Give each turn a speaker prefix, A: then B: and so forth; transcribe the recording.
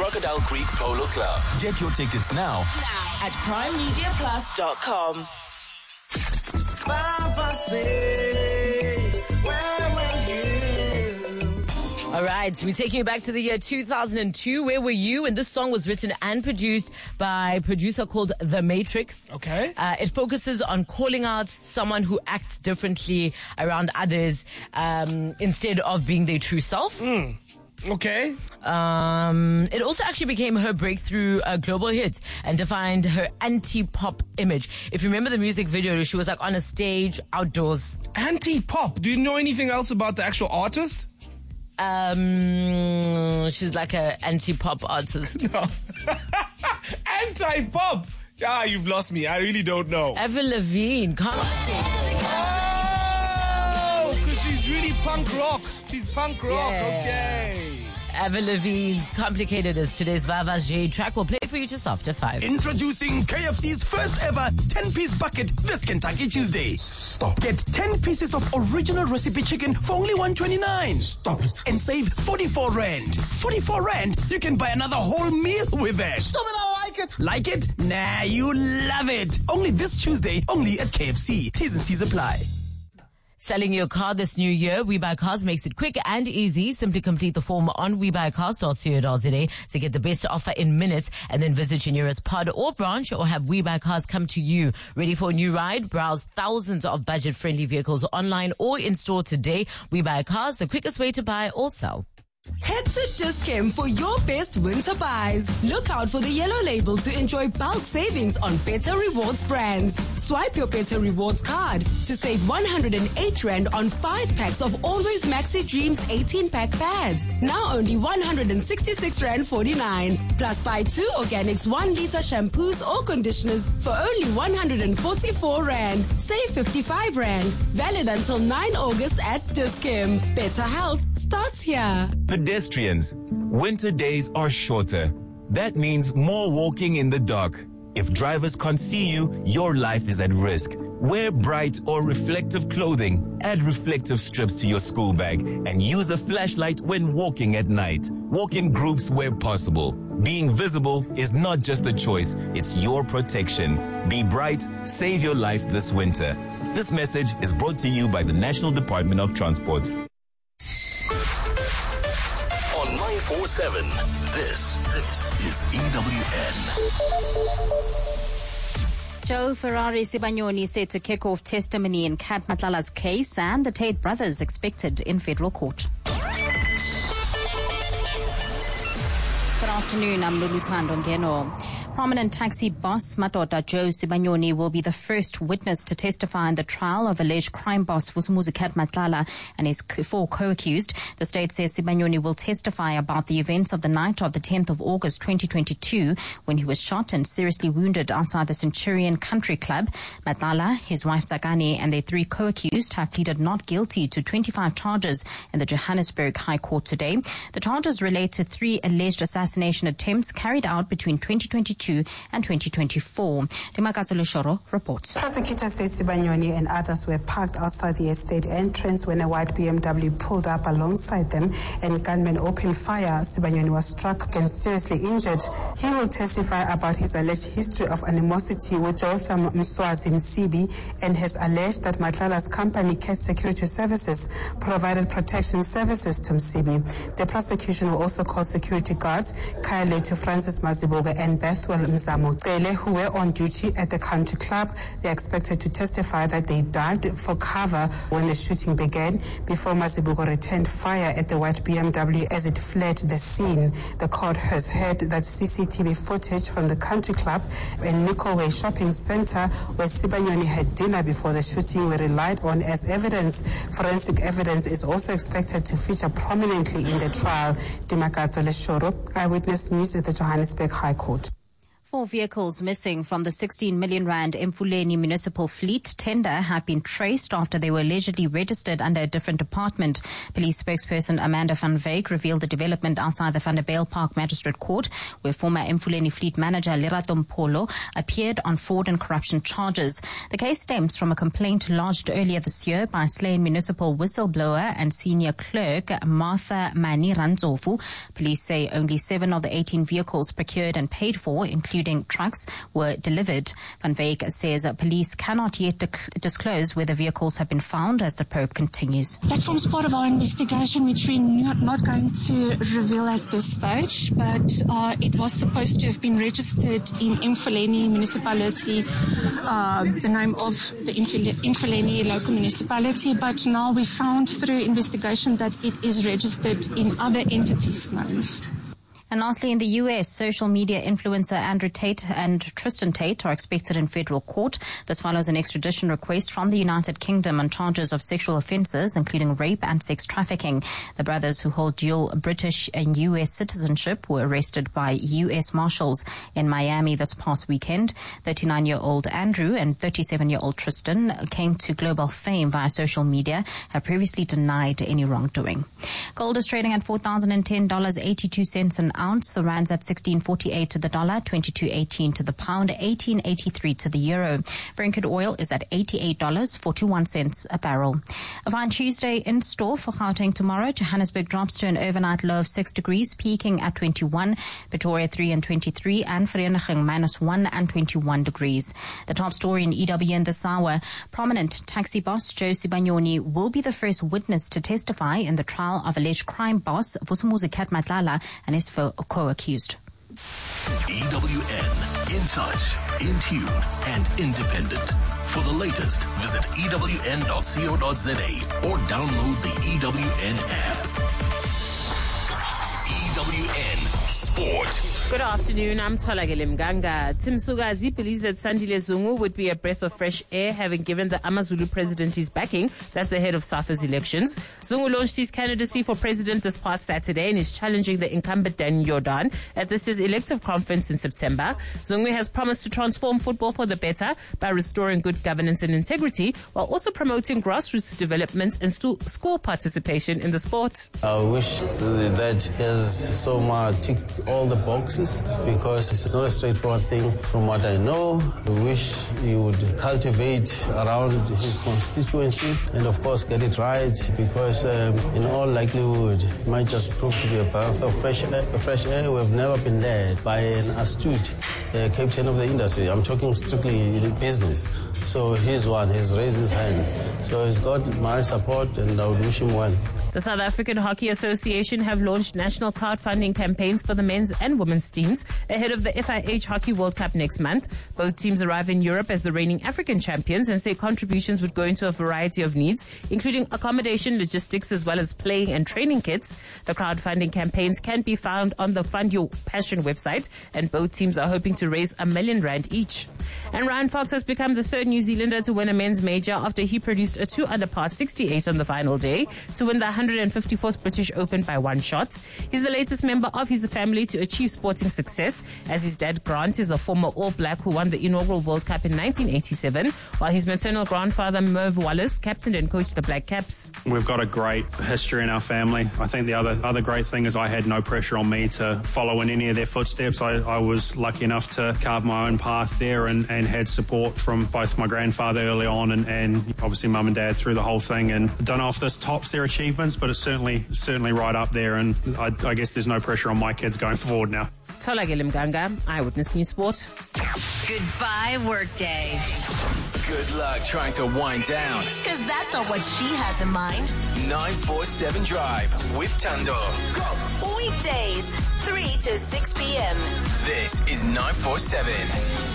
A: Crocodile Creek Polo Club. Get your tickets now
B: at primemediaplus.com.
C: All right, we're taking you back to the year 2002. Where were you? And this song was written and produced by a producer called The Matrix.
D: Okay.
C: It focuses on calling out someone who acts differently around others instead of being their true self.
D: Okay.
C: It also actually became her breakthrough global hit and defined her anti-pop image. If you remember the music video, she was like on a stage outdoors.
D: Anti-pop. Do you know anything else about the actual artist?
C: She's like an anti-pop artist.
D: No. Anti-pop. Ah, you've lost me. I really don't know.
C: Avril Lavigne.
D: Oh, because she's really punk rock. She's punk rock.
C: Yeah.
D: Okay.
C: Avril Lavigne's Complicated is today's Vava J track. We'll play for you just after 5.
A: Introducing KFC's first ever 10-piece bucket this Kentucky Tuesday.
E: Stop.
A: Get 10 pieces of original recipe chicken for only $1.29.
E: Stop it.
A: And save 44 Rand. 44 Rand, you can buy another whole meal with that.
E: Stop it, I like it.
A: Like it? Nah, you love it. Only this Tuesday, only at KFC. T's and C's apply.
C: Selling your car this new year, We Buy Cars makes it quick and easy. Simply complete the form on WeBuyCars.co.za to get the best offer in minutes, and then visit your nearest pod or branch, or have We Buy Cars come to you. Ready for a new ride? Browse thousands of budget-friendly vehicles online or in store today. We Buy Cars, the quickest way to buy or sell.
F: Head to Dis-Chem for your best winter buys. Look out for the yellow label to enjoy bulk savings on Better Rewards brands. Swipe your Better Rewards card to save 108 Rand on 5 packs of Always Maxi Dreams 18-pack pads. Now only 166 Rand 49. Plus buy 2 Organics 1-liter shampoos or conditioners for only 144 Rand. Save 55 Rand. Valid until 9 August at Dis-Chem. Better health starts here.
G: Pedestrians, winter days are shorter. That means more walking in the dark. If drivers can't see you, your life is at risk. Wear bright or reflective clothing, add reflective strips to your school bag, and use a flashlight when walking at night. Walk in groups where possible. Being visible is not just a choice, it's your protection. Be bright, save your life this winter. This message is brought to you by the National Department of Transport.
A: 947. This is EWN.
H: Joe Ferrari Sibanyoni said to kick off testimony in Kat Matlala's case, and the Tate brothers expected in federal court. Good afternoon, I'm Lulu Ngeno. Prominent taxi boss Madoda Joe Sibanyoni will be the first witness to testify in the trial of alleged crime boss Vusumuzi Kat Matlala and his 4 co-accused. The state says Sibanyoni will testify about the events of the night of the 10th of August 2022 when he was shot and seriously wounded outside the Centurion Country Club. Matlala, his wife Zagani, and their 3 co-accused have pleaded not guilty to 25 charges in the Johannesburg High Court today. The charges relate to 3 alleged assassination attempts carried out between 2022 and 2024. Demakazo Leshoro reports.
I: Prosecutor says Sibanyoni and others were parked outside the estate entrance when a white BMW pulled up alongside them and gunmen opened fire. Sibanyoni was struck and seriously injured. He will testify about his alleged history of animosity with Jotham Mswazi Msibi and has alleged that Matlala's company, Cash Security Services, provided protection services to Msibi. The prosecution will also call security guards Kyle to Francis Mazibuga and Bethwell Mzamo Kele, who were on duty at the country club. They are expected to testify that they dived for cover when the shooting began before Mazibuga returned fire at the white BMW as it fled the scene. The court has heard that CCTV footage from the country club and Nicholway shopping center where Sibanyoni had dinner before the shooting were relied on as evidence. Forensic evidence is also expected to feature prominently in the trial. Dimakato Leshoro, Eyewitness News at the Johannesburg High Court.
H: 4 vehicles missing from the 16 million rand Emfuleni municipal fleet tender have been traced after they were allegedly registered under a different department. Police spokesperson Amanda van Wyk revealed the development outside the Vanderbijl Park Magistrate Court, where former Emfuleni fleet manager Lerato Mpolo appeared on fraud and corruption charges. The case stems from a complaint lodged earlier this year by slain municipal whistleblower and senior clerk Martha Mani Randzovu. Police say only 7 of the 18 vehicles procured and paid for, including trucks, were delivered. Van Wyk says police cannot yet disclose whether vehicles have been found as the probe continues.
E: That forms part of our investigation, which we're not going to reveal at this stage, but it was supposed to have been registered in Emfuleni municipality, the name of the Emfuleni local municipality, but now we found through investigation that it is registered in other entities' names.
H: And lastly, in the U.S., social media influencer Andrew Tate and Tristan Tate are expected in federal court. This follows an extradition request from the United Kingdom on charges of sexual offences, including rape and sex trafficking. The brothers, who hold dual British and U.S. citizenship, were arrested by U.S. Marshals in Miami this past weekend. 39-year-old Andrew and 37-year-old Tristan came to global fame via social media, have previously denied any wrongdoing. Gold is trading at $4,010.82 an ounce. The rand's at 16.48 to the dollar, 22.18 to the pound, 18.83 to the euro. Brent oil is at $88.41 a barrel. A fine Tuesday in store for Gauteng tomorrow. Johannesburg drops to an overnight low of 6 degrees, peaking at 21. Pretoria 3 and 23, and Vereeniging -1 and 21 degrees. The top story in EW in this hour: prominent taxi boss Joe Sibanyoni will be the first witness to testify in the trial of alleged crime boss Vusumuzi Matlala and his co-accused.
J: EWN, in touch, in tune, and independent. For the latest, visit ewn.co.za or download the EWN app. EWN Sport.
K: Good afternoon, I'm Tolagele Mganga. Tim Sugazi believes that Sandile Zungu would be a breath of fresh air, having given the AmaZulu president his backing. That's ahead of SAFA's elections. Zungu launched his candidacy for president this past Saturday and is challenging the incumbent Dan Jordan at this year's elective conference in September. Zungu has promised to transform football for the better by restoring good governance and integrity, while also promoting grassroots development and school participation in the sport.
L: I wish that he has so much ticked all the boxes, because it's not a straightforward thing from what I know. I wish he would cultivate around his constituency and of course get it right, because in all likelihood it might just prove to be a breath of fresh air. We have never been led by an astute captain of the industry. I'm talking strictly in business. So he's one, he's raised his hand. So he's got my support and I would wish him well.
K: The South African Hockey Association have launched national crowdfunding campaigns for the men's and women's teams ahead of the FIH Hockey World Cup next month. Both teams arrive in Europe as the reigning African champions and say contributions would go into a variety of needs, including accommodation, logistics, as well as playing and training kits. The crowdfunding campaigns can be found on the Fund Your Passion website, and both teams are hoping to raise R1 million each. And Ryan Fox has become the third New Zealander to win a men's major after he produced a 2 under par 68 on the final day to win the 154th British Open by 1 shot. He's the latest member of his family to achieve sporting success, as his dad Grant is a former All Black who won the inaugural World Cup in 1987, while his maternal grandfather Merv Wallace captained and coached the Black Caps.
M: We've got a great history in our family. I think the other great thing is I had no pressure on me to follow in any of their footsteps. I was lucky enough to carve my own path there and had support from both my grandfather early on and obviously mum and dad through the whole thing. And I don't know if this tops their achievements, but it's certainly right up there, and I guess there's no pressure on my kids going forward now.
K: Tolagele Mganga, Eyewitness News Sport.
N: Goodbye, workday.
J: Good luck trying to wind down.
B: Because that's not what she has in mind.
J: 947 Drive with Tando.
B: Go. Weekdays, 3 to 6 p.m.
J: This is 947.